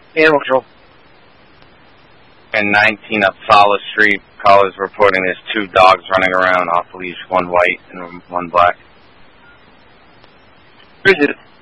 Animal control. And 19 up Fowler Street. Callers reporting there's 2 dogs running around off the leash, one white and one black. Where is it?